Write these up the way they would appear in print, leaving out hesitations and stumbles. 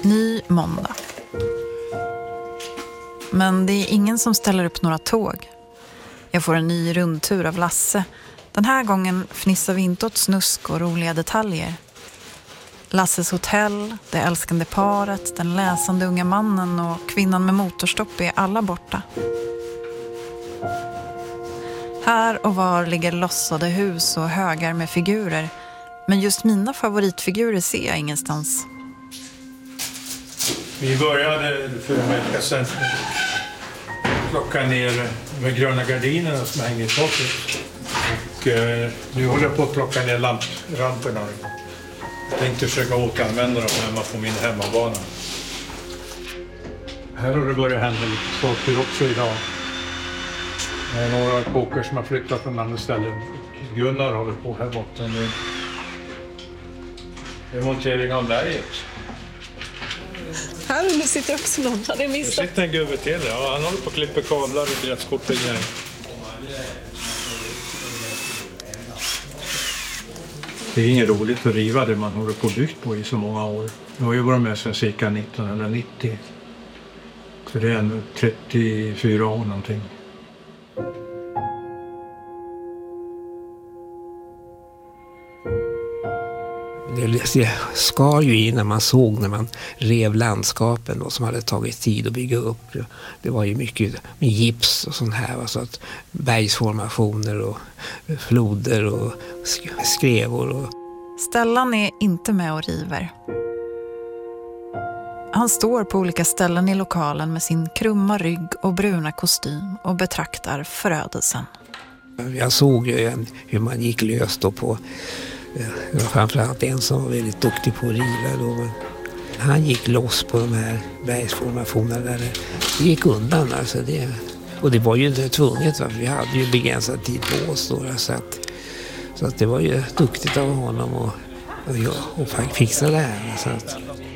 Ny måndag. Men det är ingen som ställer upp några tåg. Jag får en ny rundtur av Lasse. Den här gången fnissar vi inte åt snusk och roliga detaljer. Lasses hotell, det älskande paret, den läsande unga mannen och kvinnan med motorstopp är alla borta. Här och var ligger lossade hus och högar med figurer. Men just mina favoritfigurer ser jag ingenstans. Vi började för en vecka sedan plocka ner de gröna gardinerna som hänger i taket. Och nu håller jag på att plocka ner lampramperna. Jag tänkte försöka återanvända dem hemma på min hemmabana. Här har det börjat hända lite saker också idag. Det är några kåkar som har flyttat från andra ställen. Gunnar håller på här borta nu. Det är montering av berget. Här nu sitter också någon. Hade jag missat. Det sitter en gubbe till. Ja, han håller på att klippa kablar och gräskort och grejer. Det är inget roligt att riva det man håller på byggt på i så många år. Jag har ju varit med sedan cirka 1990. Så det är nu 34 år någonting. Det skar ju in när man såg när man rev landskapen då, som hade tagit tid att bygga upp. Det var ju mycket med gips och sånt här. Så att bergsformationer och floder och skrevor. Och... Stellan är inte med och river. Han står på olika ställen i lokalen med sin krumma rygg och bruna kostym och betraktar förödelsen. Jag såg ju hur man gick löst då på... Det var framförallt en som var väldigt duktig på att riva då, men han gick loss på de här bergsformationerna där det gick undan alltså det. Och det var ju inte tvunget, för vi hade ju begränsad tid på oss då, så att det var ju duktigt av honom och fixa det här så att...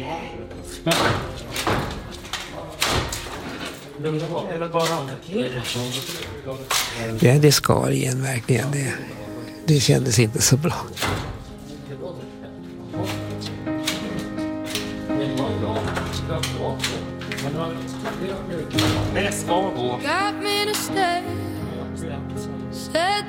Det skar igen verkligen. Det kändes inte så bra. Det ska gå.